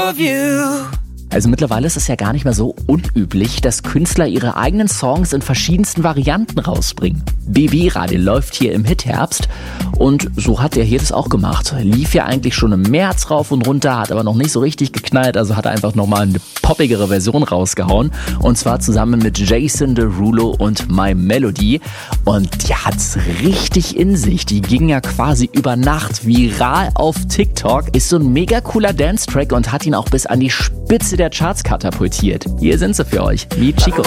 of you. Also mittlerweile ist es ja gar nicht mehr so unüblich, dass Künstler ihre eigenen Songs in verschiedensten Varianten rausbringen. BB-Radio läuft hier im Hitherbst und so hat er hier das auch gemacht. Lief ja eigentlich schon im März rauf und runter, hat aber noch nicht so richtig geknallt, also hat er einfach nochmal eine poppigere Version rausgehauen. Und zwar zusammen mit Jason Derulo und My Melody. Und die hat's richtig in sich. Die ging ja quasi über Nacht viral auf TikTok. Ist so ein mega cooler Dance-Track und hat ihn auch bis an die Spitze der Charts katapultiert. Hier sind sie für euch, wie Chico.